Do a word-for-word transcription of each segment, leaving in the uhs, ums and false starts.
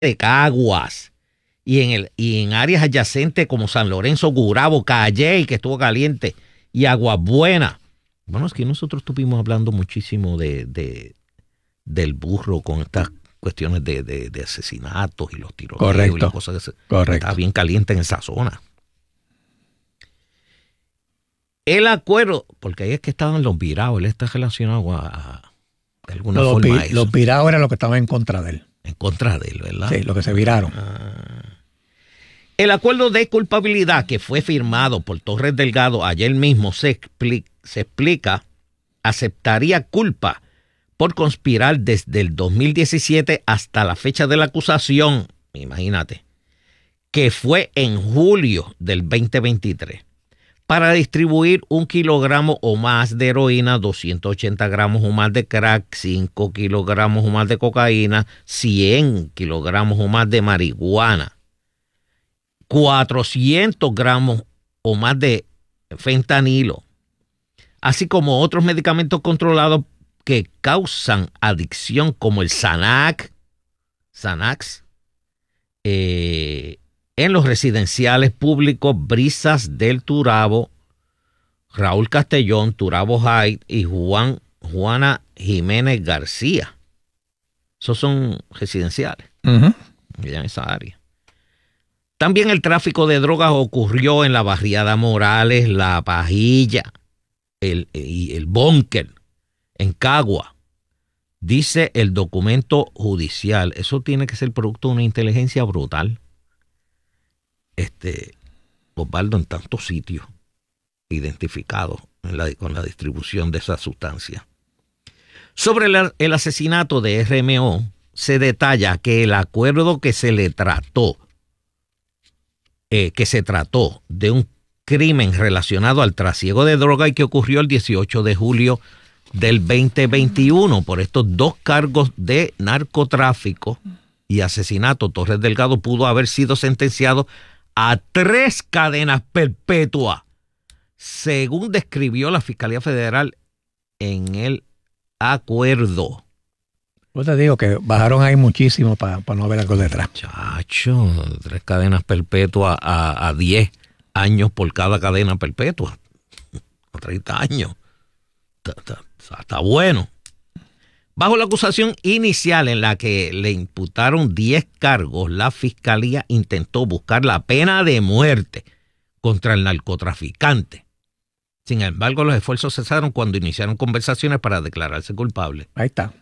de Caguas y en, el, y en áreas adyacentes como San Lorenzo, Gurabo, Calley, que estuvo caliente, y Aguas Buenas. Bueno, es que nosotros estuvimos hablando muchísimo de, de del burro con estas cuestiones de, de, de asesinatos y los tiroteos. Correcto. Y las cosas que se, Correcto. Está bien caliente en esa zona. El acuerdo, porque ahí es que estaban los virados, él está relacionado a, a de alguna los, forma vi, a eso. Los virados eran los que estaban en contra de él. En contra de él, ¿verdad? Sí, los que se viraron. Ah. El acuerdo de culpabilidad que fue firmado por Torres Delgado ayer mismo se, expli- se explica, aceptaría culpa por conspirar desde el dos mil diecisiete hasta la fecha de la acusación, imagínate, que fue en julio del veinte veintitrés, para distribuir un kilogramo o más de heroína, doscientos ochenta gramos o más de crack, cinco kilogramos o más de cocaína, cien kilogramos o más de marihuana, cuatrocientos gramos o más de fentanilo, así como otros medicamentos controlados que causan adicción como el Xanax, Xanax eh, en los residenciales públicos Brisas del Turabo, Raúl Castellón, Turabo Heights y Juan, Juana Jiménez García. Esos son residenciales, uh-huh. en esa área. También el tráfico de drogas ocurrió en la barriada Morales, La Pajilla el, y el Búnker, en Cagua. Dice el documento judicial. Eso tiene que ser producto de una inteligencia brutal. Este, Osvaldo, en tantos sitios identificados en la, con la distribución de esa sustancia. Sobre el, el asesinato de R M O, se detalla que el acuerdo que se le trató, eh, que se trató de un crimen relacionado al trasiego de droga y que ocurrió el dieciocho de julio del veinte veintiuno por estos dos cargos de narcotráfico y asesinato. Torres Delgado pudo haber sido sentenciado a tres cadenas perpetuas, según describió la Fiscalía Federal en el acuerdo. Yo te digo que bajaron ahí muchísimo para pa no ver algo detrás. Chacho, tres cadenas perpetuas a, a diez años por cada cadena perpetua. treinta años. Está, está, está bueno. Bajo la acusación inicial en la que le imputaron diez cargos, la Fiscalía intentó buscar la pena de muerte contra el narcotraficante. Sin embargo, los esfuerzos cesaron cuando iniciaron conversaciones para declararse culpable. Ahí está.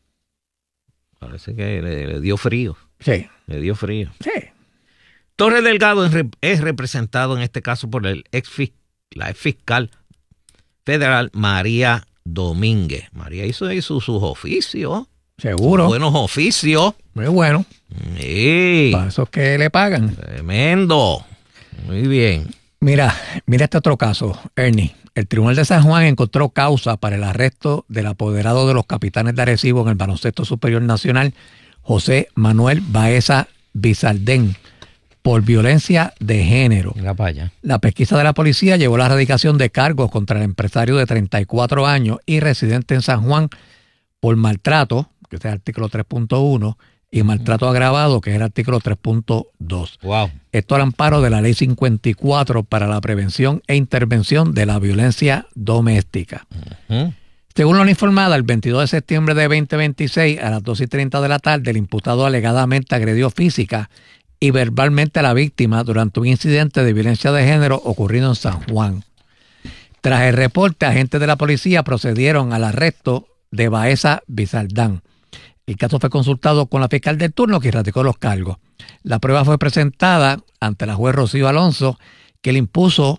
Parece que le, le dio frío. Sí. Le dio frío. Sí. Torres Delgado es, rep- es representado en este caso por el ex la ex fiscal federal María Domínguez. María hizo ahí sus, sus oficios. Seguro. Buenos oficios. Muy bueno. Sí. Para eso es que le pagan. Tremendo. Muy bien. Mira, mira este otro caso, Ernie. El Tribunal de San Juan encontró causa para el arresto del apoderado de los Capitanes de Arecibo en el Baloncesto Superior Nacional, José Manuel Baeza Bizaldén, por violencia de género. La pesquisa de la policía llevó a la erradicación de cargos contra el empresario de treinta y cuatro años y residente en San Juan por maltrato, que es el artículo tres punto uno, y maltrato agravado, que es el artículo tres punto dos. Wow. Esto al amparo de la Ley cincuenta y cuatro para la prevención e intervención de la violencia doméstica. Uh-huh. Según la informada, el veintidós de septiembre de veinte veintiséis, a las dos y treinta de la tarde, el imputado alegadamente agredió física y verbalmente a la víctima durante un incidente de violencia de género ocurrido en San Juan. Tras el reporte, agentes de la policía procedieron al arresto de Baeza Bizaldán. El caso fue consultado con la fiscal del turno, que radicó los cargos. La prueba fue presentada ante la juez Rocío Alonso, que le impuso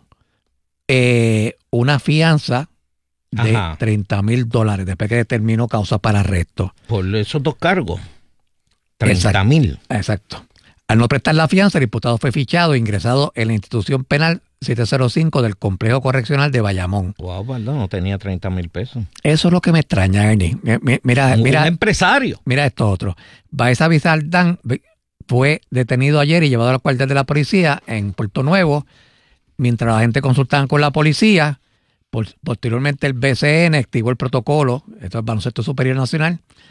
eh, una fianza de Ajá. treinta mil dólares después que determinó causa para arresto. Por esos dos cargos. treinta mil. Exacto. Al no prestar la fianza, el imputado fue fichado e ingresado en la institución penal setecientos cinco del Complejo Correccional de Bayamón. Wow, perdón, no tenía treinta mil pesos. Eso es lo que me extraña, Ernie. Mira, un, mira, un empresario. Mira esto otro. Baeza Bizaldán fue detenido ayer y llevado al cuartel de la policía en Puerto Nuevo, mientras la gente consultaban con la policía. Posteriormente el B C N activó el protocolo, esto es el Baloncesto Superior Nacional,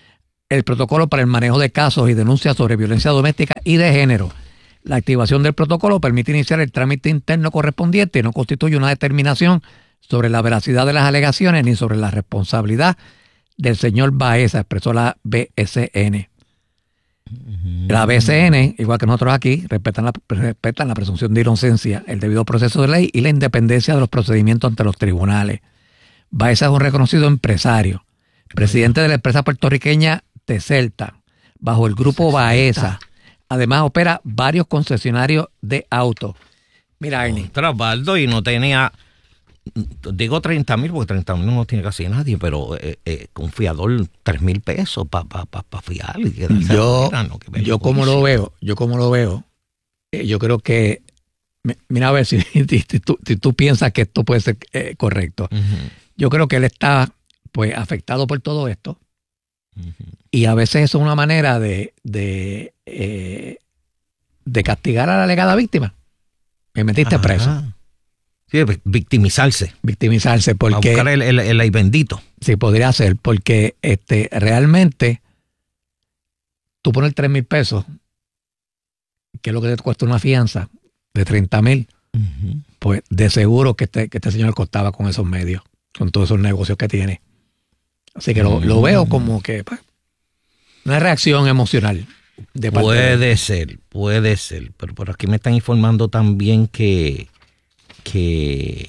el protocolo para el manejo de casos y denuncias sobre violencia doméstica y de género. La activación del protocolo permite iniciar el trámite interno correspondiente y no constituye una determinación sobre la veracidad de las alegaciones ni sobre la responsabilidad del señor Baeza, expresó la B S N. La B S N, igual que nosotros aquí, respetan la, respetan la presunción de inocencia, el debido proceso de ley y la independencia de los procedimientos ante los tribunales. Baeza es un reconocido empresario, presidente de la empresa puertorriqueña Teselta, bajo el grupo Baeza. Además opera varios concesionarios de autos. Mira, Ernie. Trasbaldo, y no tenía, digo treinta mil, porque treinta mil no tiene casi nadie, pero eh, eh, un fiador tres mil pesos para pa, pa, pa fiar. Y yo, no, yo como lo veo, yo como lo veo, eh, yo creo que, mira a ver si, si, si, tú, si tú piensas que esto puede ser eh, correcto. Uh-huh. Yo creo que él está pues afectado por todo esto. Uh-huh. Y a veces eso es una manera de, de, eh, de castigar a la alegada víctima. Me metiste Ajá. preso. Sí, victimizarse. Victimizarse porque... A buscar el, el, el, el bendito. Sí, podría ser, porque este, realmente tú pones tres mil pesos, que es lo que te cuesta una fianza de treinta mil, uh-huh. pues de seguro que este, que este señor costaba con esos medios, con todos esos negocios que tiene. Así que lo, uh-huh. lo veo como que pues, una reacción emocional. De parte puede de... ser, puede ser, pero por aquí me están informando también que que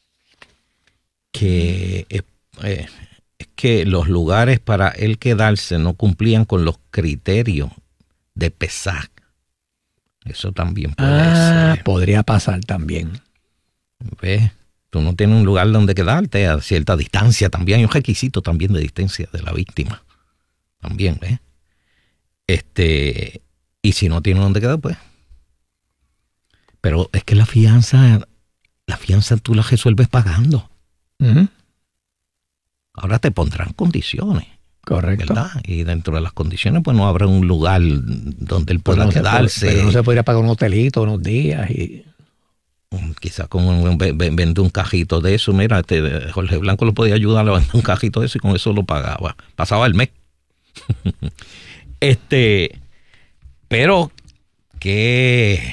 que eh, eh, es que los lugares para él quedarse no cumplían con los criterios de P E S A C. Eso también puede ah, ser. Podría pasar también. ¿Ves? Tú no tienes un lugar donde quedarte a cierta distancia. También hay un requisito también de distancia de la víctima. También, ¿ves? Este, y si no tiene donde quedar, pues. Pero es que la fianza, la fianza tú la resuelves pagando. Uh-huh. Ahora te pondrán condiciones. Correcto. ¿Verdad? Y dentro de las condiciones, pues no habrá un lugar donde él pueda no quedarse. Puede, pero no se podría pagar un hotelito unos días y... Quizás como vende un cajito de eso. Mira, este Jorge Blanco lo podía ayudar a vender un cajito de eso y con eso lo pagaba. Pasaba el mes. Este, pero qué,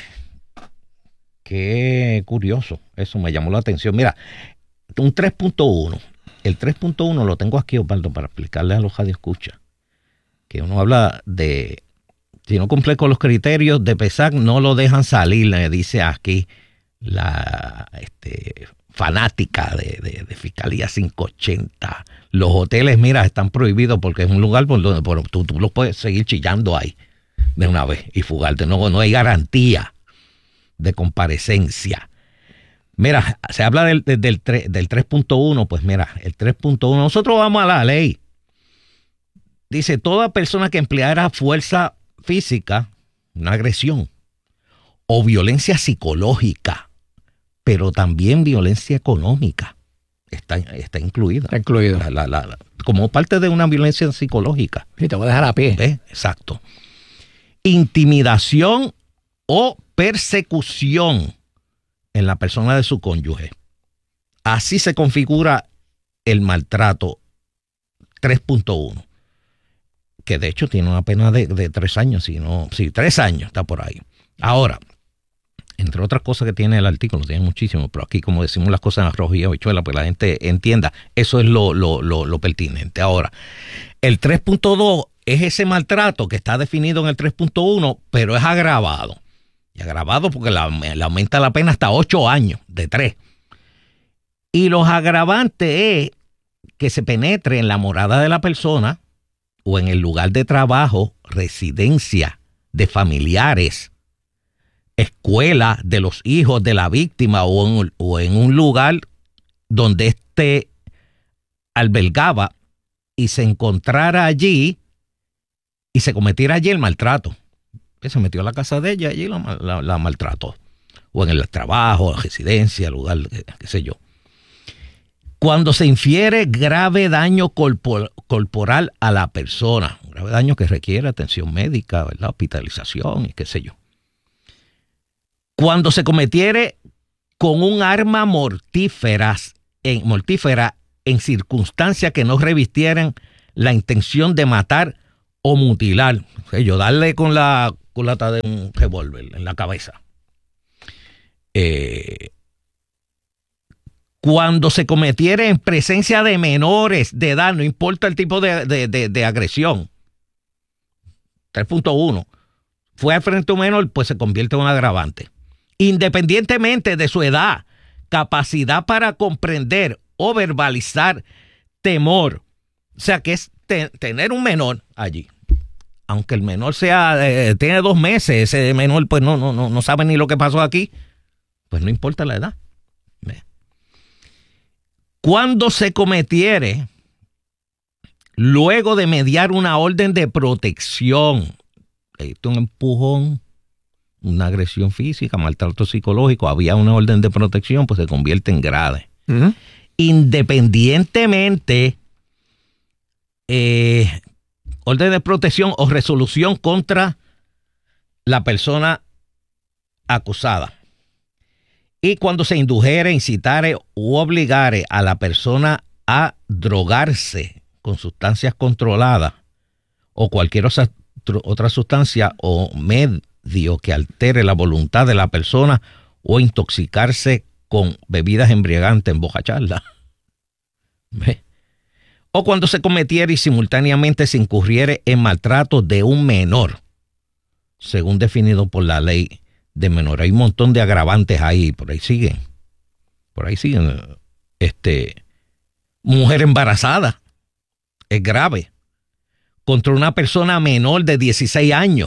qué curioso, eso me llamó la atención. Mira, un tres punto uno, el tres punto uno lo tengo aquí, Osvaldo, para explicarle a los radioescuchas, que uno habla de, si no cumple con los criterios de P E S A C, no lo dejan salir, le dice aquí la este, fanática de, de, de Fiscalía quinientos ochenta. Los hoteles, mira, están prohibidos porque es un lugar por donde por, tú, tú los puedes seguir chillando ahí de una vez y fugarte. No, no hay garantía de comparecencia. Mira, se habla del, del, del, del tres punto uno, pues mira, el tres punto uno, nosotros vamos a la ley. Dice, toda persona que empleara fuerza física, una agresión, o violencia psicológica, pero también violencia económica, está, está incluida. Está incluido. La, la, la, como parte de una violencia psicológica. Sí, te voy a dejar a pie. ¿Ves? Exacto. Intimidación o persecución en la persona de su cónyuge. Así se configura el maltrato tres punto uno, que de hecho tiene una pena de, de tres años, si no, sí, tres años está por ahí. Ahora, entre otras cosas que tiene el artículo, tiene muchísimo, pero aquí como decimos las cosas en arroz y habichuela, pues la gente entienda, eso es lo, lo, lo, lo pertinente. Ahora, el tres punto dos es ese maltrato que está definido en el tres punto uno, pero es agravado. Y agravado porque la, le aumenta la pena hasta ocho años, de tres. Y los agravantes es que se penetre en la morada de la persona o en el lugar de trabajo, residencia de familiares, escuela de los hijos de la víctima o en, o en un lugar donde éste albergaba y se encontrara allí y se cometiera allí el maltrato. Que se metió a la casa de ella y allí la, la, la maltrató. O en el trabajo, la residencia, el lugar, qué, qué sé yo. Cuando se infiere grave daño corpor, corporal a la persona, un grave daño que requiere atención médica, ¿verdad? Hospitalización y qué sé yo. Cuando se cometiere con un arma mortífera en, mortífera en circunstancias que no revistieran la intención de matar o mutilar, o sea, yo darle con la culata de un revólver en la cabeza. Eh, cuando se cometiera en presencia de menores de edad, no importa el tipo de, de, de, de agresión. tres punto uno. Fue al frente a un menor, pues se convierte en un agravante. Independientemente de su edad, capacidad para comprender o verbalizar temor. O sea, que es te, tener un menor allí. Aunque el menor sea, eh, tiene dos meses, ese menor pues no, no, no, no sabe ni lo que pasó aquí, pues no importa la edad. Cuando se cometiere, luego de mediar una orden de protección, un empujón, una agresión física, maltrato psicológico, había una orden de protección, pues se convierte en grave. Uh-huh. Independientemente, eh, orden de protección o resolución contra la persona acusada. Y cuando se indujere, incitare u obligare a la persona a drogarse con sustancias controladas o cualquier otra sustancia o medio que altere la voluntad de la persona o intoxicarse con bebidas embriagantes, emborracharla. ¿Ve? O cuando se cometiere y simultáneamente se incurriere en maltrato de un menor, según definido por la ley de menor. Hay un montón de agravantes ahí, por ahí siguen. Por ahí siguen. Este, mujer embarazada, es grave. Contra una persona menor de dieciséis años,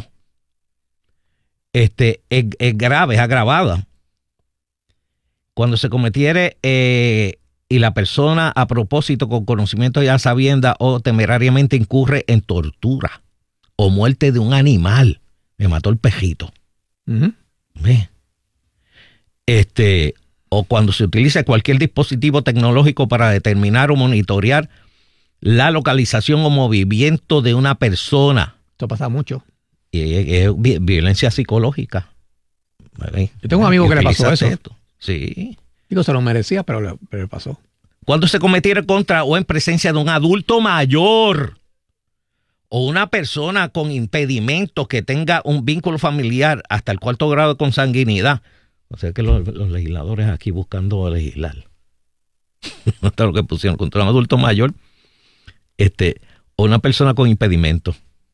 este, es, es grave, es agravada. Cuando se cometiere eh, y la persona a propósito, con conocimiento ya sabienda o temerariamente incurre en tortura o muerte de un animal. Me mató el pejito. Uh-huh. ¿Ve? Este, o cuando se utiliza cualquier dispositivo tecnológico para determinar o monitorear la localización o movimiento de una persona. Esto pasa mucho. Y es, es violencia psicológica. ¿Ve? Yo tengo un amigo que le pasó eso. Esto. Sí. Digo, se lo merecía, pero le, pero le pasó. Cuando se cometiera contra o en presencia de un adulto mayor o una persona con impedimentos que tenga un vínculo familiar hasta el cuarto grado de consanguinidad. O sea que los, los legisladores aquí buscando legislar. Hasta lo que pusieron contra un adulto mayor este, o una persona con impedimentos.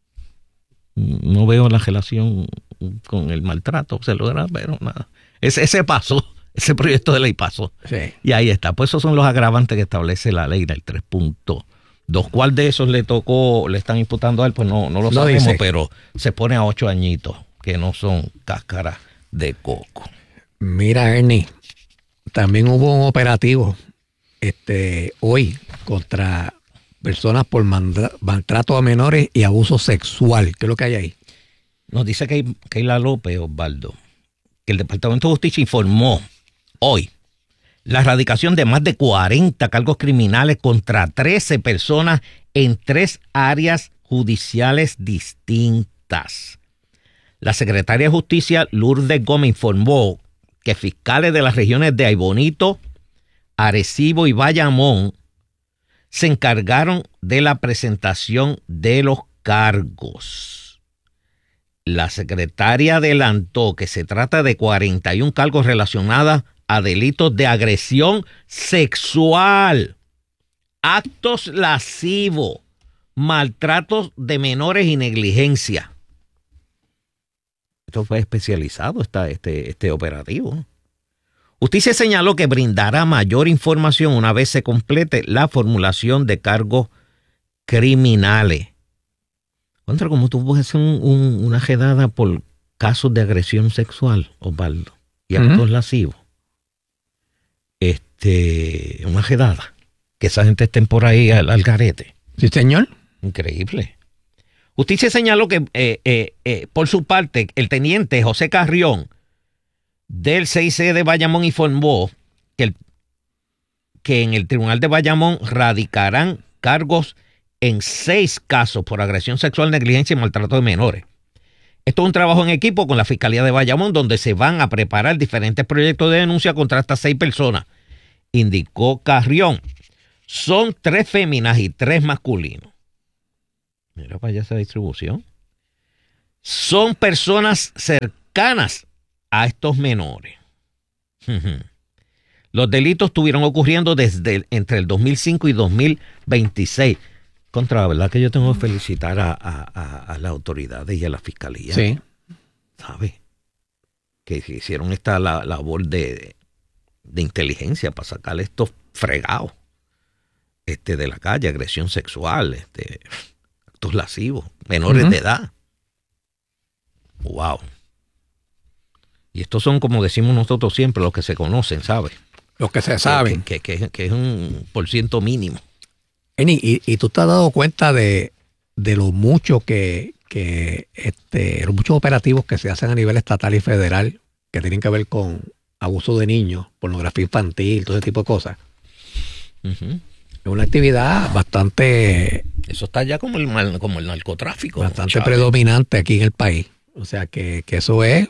No veo la relación con el maltrato, se logra, pero nada. Ese, ese pasó, ese proyecto de ley pasó. Sí. Y ahí está. Pues esos son los agravantes que establece la ley del tres punto dos. ¿Cuál de esos le tocó, le están imputando a él? Pues no, no lo no sabemos, dice. Pero se pone a ocho añitos, que no son cáscaras de coco. Mira, Ernie, también hubo un operativo este, hoy contra personas por mandra- maltrato a menores y abuso sexual. ¿Qué es lo que hay ahí? Nos dice que Keila López, Osvaldo, que el Departamento de Justicia informó hoy la erradicación de más de cuarenta cargos criminales contra trece personas en tres áreas judiciales distintas. La secretaria de Justicia, Lourdes Gómez, informó que fiscales de las regiones de Aybonito, Arecibo y Bayamón se encargaron de la presentación de los cargos. La secretaria adelantó que se trata de cuarenta y un cargos relacionados a delitos de agresión sexual, actos lascivos, maltratos de menores y negligencia. Esto fue especializado, esta, este, este operativo. Justicia señaló que brindará mayor información una vez se complete la formulación de cargos criminales. Contra, como tú puedes hacer un, un, una redada por casos de agresión sexual, Osvaldo, y actos uh-huh. lascivos. Este, una redada. Que esa gente estén por ahí al, al garete. Sí, señor. Increíble. Justicia señaló que, eh, eh, eh, por su parte, el teniente José Carrión del C I C de Bayamón informó que, el, que en el Tribunal de Bayamón radicarán cargos en seis casos por agresión sexual, negligencia y maltrato de menores. Esto es un trabajo en equipo con la Fiscalía de Bayamón, donde se van a preparar diferentes proyectos de denuncia contra estas seis personas, indicó Carrión. Son tres féminas y tres masculinos. Mira para allá esa distribución. Son personas cercanas a estos menores. Los delitos estuvieron ocurriendo desde el, entre el dos mil cinco y dos mil veintiséis. Contra la verdad que yo tengo que felicitar a, a, a, a las autoridades y a la fiscalía. Sí. ¿Sabes? Que, que hicieron esta la, labor de, de inteligencia para sacar estos fregados este, de la calle, agresión sexual, este, actos lascivos, menores uh-huh. de edad. Wow. Y estos son, como decimos nosotros siempre, los que se conocen, ¿sabes? Los que se saben. Que, que, que, que es un por ciento mínimo. Eni, y, y tú te has dado cuenta de, de lo mucho que, que este, los muchos operativos que se hacen a nivel estatal y federal que tienen que ver con abuso de niños, pornografía infantil, todo ese tipo de cosas. Uh-huh. Es una actividad bastante... Eso está ya como el, como el narcotráfico. Bastante Chávez. Predominante aquí en el país. O sea que, que eso es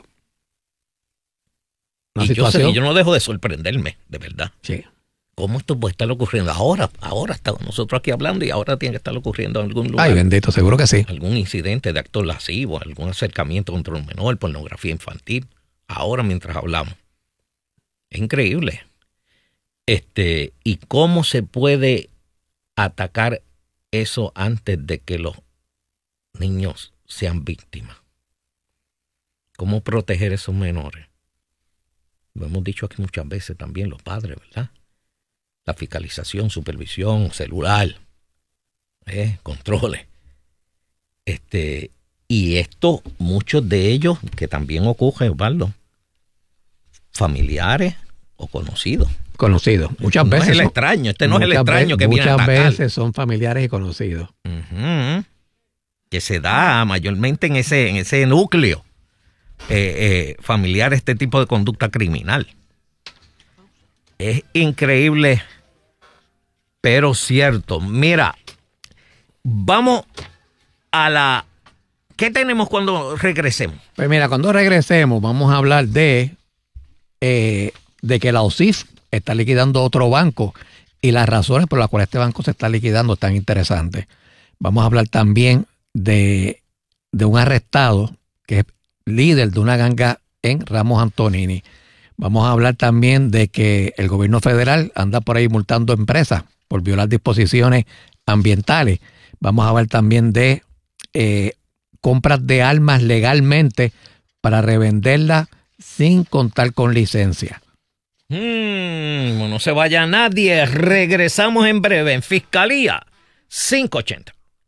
una y situación... Yo, sé, yo no dejo de sorprenderme, de verdad. Sí. ¿Cómo esto puede estar ocurriendo? Ahora, ahora estamos nosotros aquí hablando y ahora tiene que estar ocurriendo en algún lugar. Ay, bendito, seguro que sí. Algún incidente de actos lascivos, algún acercamiento contra un menor, pornografía infantil. Ahora mientras hablamos. Es increíble. Este, ¿y cómo se puede atacar eso antes de que los niños sean víctimas? ¿Cómo proteger a esos menores? Lo hemos dicho aquí muchas veces también los padres, ¿verdad? La fiscalización, supervisión, celular, eh, controles. Este, y esto, muchos de ellos, que también ocurre, Osvaldo, familiares o conocidos. Conocidos. Muchas no veces. No es el son, extraño, este no es el extraño que viene a atacar. Muchas veces son familiares y conocidos. Uh-huh. Que se da mayormente en ese, en ese núcleo eh, eh, familiar este tipo de conducta criminal. Es increíble, pero cierto. Mira, vamos a la... ¿Qué tenemos cuando regresemos? Pues mira, cuando regresemos vamos a hablar de, eh, de que la O C I F está liquidando otro banco y las razones por las cuales este banco se está liquidando están interesantes. Vamos a hablar también de, de un arrestado que es líder de una ganga en Ramos Antonini. Vamos a hablar también de que el gobierno federal anda por ahí multando empresas por violar disposiciones ambientales. Vamos a hablar también de eh, compras de armas legalmente para revenderlas sin contar con licencia. Mm, no se vaya nadie. Regresamos en breve en Fiscalía quinientos ochenta.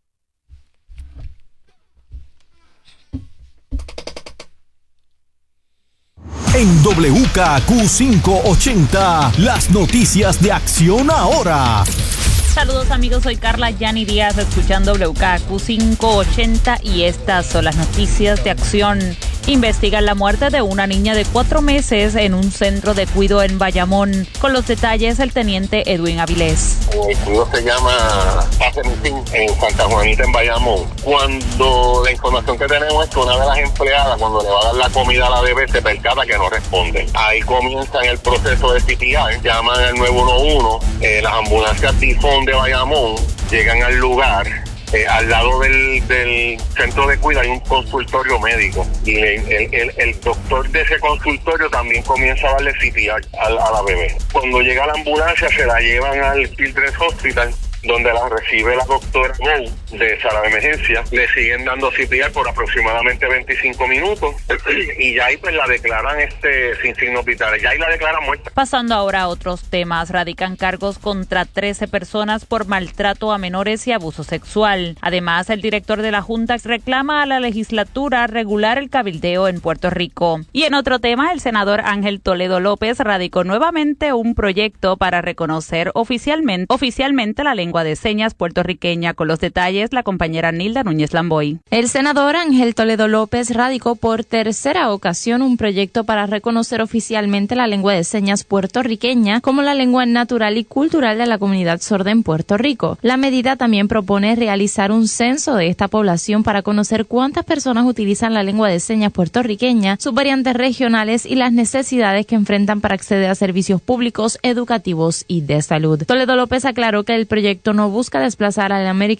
En W K Q quinientos ochenta, las noticias de Acción Ahora. Saludos amigos, soy Carla Yani Díaz escuchando W K Q quinientos ochenta y estas son las noticias de Acción. Investigan la muerte de una niña de cuatro meses en un centro de cuidado en Bayamón. Con los detalles, el teniente Edwin Avilés. El cuidado se llama Pacemitín en Santa Juanita, en Bayamón. Cuando la información que tenemos es que una de las empleadas, cuando le va a dar la comida a la bebé, se percata que no responde. Ahí comienzan el proceso de C P R, llaman al nueve uno uno, eh, las ambulancias Tifón de Bayamón llegan al lugar. Eh, al lado del, del centro de cuidado hay un consultorio médico y el, el, el, el doctor de ese consultorio también comienza a darle C P R a, a la bebé. Cuando llega la ambulancia se la llevan al Children's Hospital, donde la recibe la doctora Go de sala de emergencia. Le siguen dando C P R por aproximadamente veinticinco minutos y ya ahí pues la declaran este sin signos vitales, ya ahí la declaran muerta. Pasando ahora a otros temas, radican cargos contra trece personas por maltrato a menores y abuso sexual. Además, el director de la Junta reclama a la legislatura regular el cabildeo en Puerto Rico. Y en otro tema, el senador Ángel Toledo López radicó nuevamente un proyecto para reconocer oficialmente, oficialmente la lengua de señas puertorriqueña. Con los detalles, la compañera Nilda Núñez Lamboy. El senador Ángel Toledo López radicó por tercera ocasión un proyecto para reconocer oficialmente la lengua de señas puertorriqueña como la lengua natural y cultural de la comunidad sorda en Puerto Rico. La medida también propone realizar un censo de esta población para conocer cuántas personas utilizan la lengua de señas puertorriqueña, sus variantes regionales y las necesidades que enfrentan para acceder a servicios públicos, educativos y de salud. Toledo López aclaró que el proyecto no busca desplazar al American Sign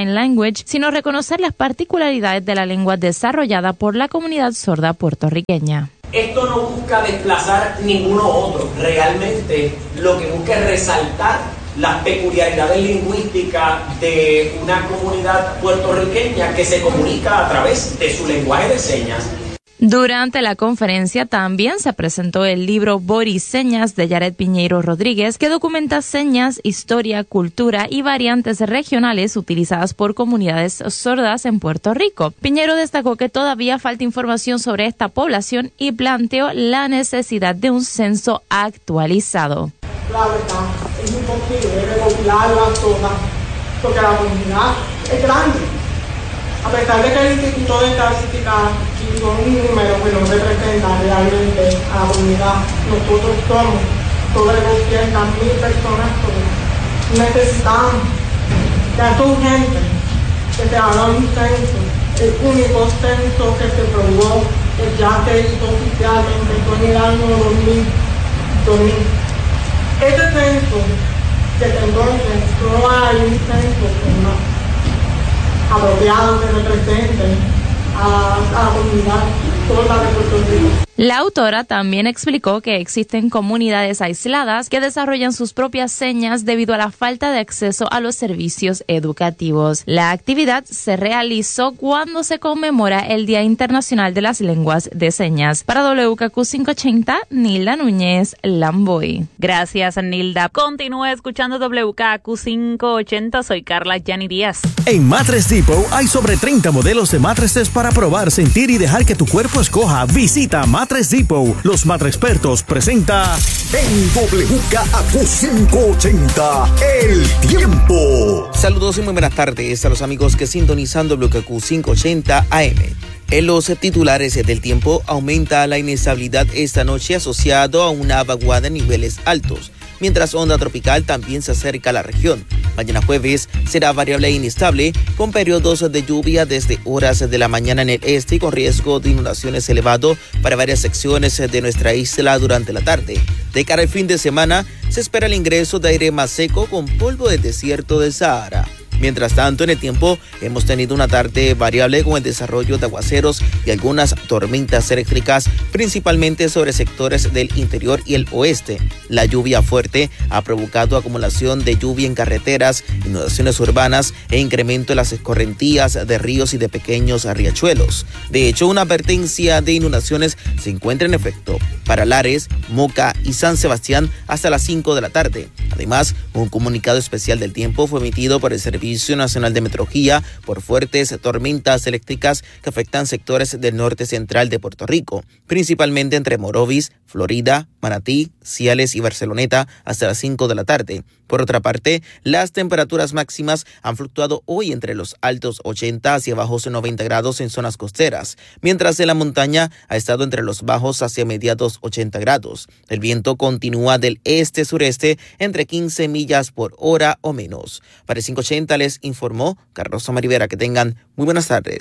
Sign Language, sino reconocer las particularidades de la lengua desarrollada por la comunidad sorda puertorriqueña. Esto no busca desplazar ninguno otro, realmente lo que busca es resaltar las peculiaridades lingüísticas de una comunidad puertorriqueña que se comunica a través de su lenguaje de señas. Durante la conferencia también se presentó el libro Body Señas de Yaret Piñeiro Rodríguez, que documenta señas, historia, cultura y variantes regionales utilizadas por comunidades sordas en Puerto Rico. Piñeiro destacó que todavía falta información sobre esta población y planteó la necesidad de un censo actualizado. La verdad, es imposible recopilarlas todas, porque la comunidad es grande. A pesar de que el Instituto de Estadística hizo un número que no representa realmente a la comunidad, nosotros somos sobre doscientas mil personas que necesitamos. Ya es urgente que se haga un censo. El único censo que se probó, que ya se hizo oficialmente, fue en el año dos mil. Este censo, desde entonces, no hay un censo que no apropiado que representen a, a la comunidad sorda de Puerto Rico. La autora también explicó que existen comunidades aisladas que desarrollan sus propias señas debido a la falta de acceso a los servicios educativos. La actividad se realizó cuando se conmemora el Día Internacional de las Lenguas de Señas. Para W K Q quinientos ochenta, Nilda Núñez, Lamboy. Gracias, Nilda. Continúa escuchando W K Q quinientos ochenta. Soy Carla Yani Díaz. En Mattress Depot hay sobre treinta modelos de mattresses para probar, sentir y dejar que tu cuerpo escoja. Visita Mattress Depot. Los Mattrexpertos presenta en W K Q quinientos ochenta El Tiempo. Saludos y muy buenas tardes a los amigos que sintonizan W K Q quinientos ochenta A M. En los titulares del tiempo, aumenta la inestabilidad esta noche asociado a una vaguada en niveles altos, mientras onda tropical también se acerca a la región. Mañana jueves será variable e inestable, con periodos de lluvia desde horas de la mañana en el este y con riesgo de inundaciones elevado para varias secciones de nuestra isla durante la tarde. De cara al fin de semana, se espera el ingreso de aire más seco con polvo del desierto del Sahara. Mientras tanto, en el tiempo, hemos tenido una tarde variable con el desarrollo de aguaceros y algunas tormentas eléctricas, principalmente sobre sectores del interior y el oeste. La lluvia fuerte ha provocado acumulación de lluvia en carreteras, inundaciones urbanas e incremento en las escorrentías de ríos y de pequeños riachuelos. De hecho, una advertencia de inundaciones se encuentra en efecto para Lares, Moca y San Sebastián hasta las cinco de la tarde. Además, un comunicado especial del tiempo fue emitido por el Servicio Nacional de Meteorología por fuertes tormentas eléctricas que afectan sectores del norte central de Puerto Rico, principalmente entre Morovis, Florida, Manatí, Ciales y Barceloneta hasta las cinco de la tarde. Por otra parte, las temperaturas máximas han fluctuado hoy entre los altos ochenta hacia bajos noventa grados en zonas costeras, mientras en la montaña ha estado entre los bajos hacia mediados ochenta grados. El viento continúa del este-sureste entre quince millas por hora o menos. Para el quinientos ochenta les informó Carlos Omar Rivera. Que tengan muy buenas tardes.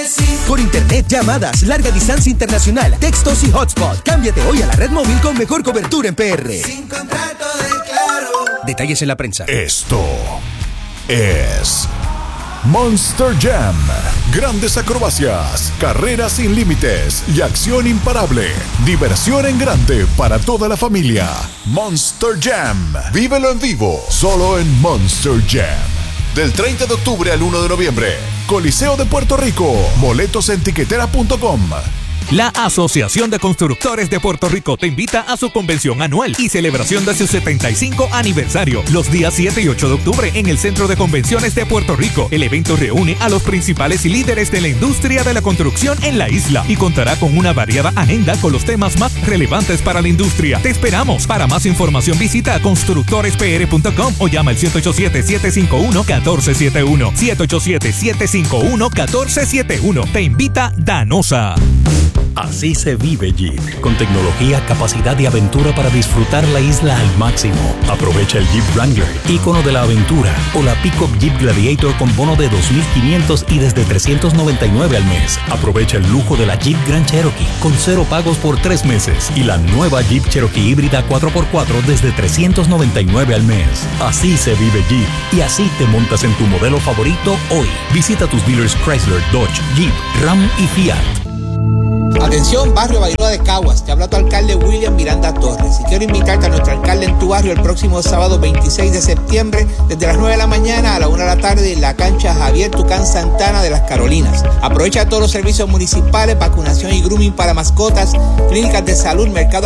Por internet, llamadas, larga distancia internacional, textos y hotspot. Cámbiate hoy a la red móvil con mejor cobertura en P R. Sin contrato de Claro. Detalles en la prensa. Esto es Monster Jam. Grandes acrobacias, carreras sin límites y acción imparable. Diversión en grande para toda la familia. Monster Jam. Vívelo en vivo, solo en Monster Jam. Del treinta de octubre al uno de noviembre. Coliseo de Puerto Rico. Boletos en tiquetera punto com. La Asociación de Constructores de Puerto Rico te invita a su convención anual y celebración de su setenta y cinco aniversario, los días siete y ocho de octubre en el Centro de Convenciones de Puerto Rico. El evento reúne a los principales líderes de la industria de la construcción en la isla y contará con una variada agenda con los temas más relevantes para la industria. Te esperamos. Para más información visita constructores p r punto com o llama al siete ocho siete, siete cinco uno, uno cuatro siete uno. siete ocho siete, siete cinco uno, uno cuatro siete uno. Te invita Danosa. Así se vive Jeep, con tecnología, capacidad y aventura para disfrutar la isla al máximo. Aprovecha el Jeep Wrangler, ícono de la aventura, o la Pickup Jeep Gladiator con bono de dos mil quinientos y desde trescientos noventa y nueve al mes. Aprovecha el lujo de la Jeep Grand Cherokee con cero pagos por tres meses y la nueva Jeep Cherokee híbrida cuatro por cuatro desde trescientos noventa y nueve al mes. Así se vive Jeep y así te montas en tu modelo favorito hoy. Visita tus dealers Chrysler, Dodge, Jeep, Ram y Fiat. Atención, barrio Bairoa de Caguas, te habla tu alcalde William Miranda Torres y quiero invitarte a nuestro alcalde en tu barrio el próximo sábado veintiséis de septiembre desde las nueve de la mañana a la una de la tarde en la cancha Javier Tucán Santana de las Carolinas. Aprovecha todos los servicios municipales, vacunación y grooming para mascotas, clínicas de salud, mercado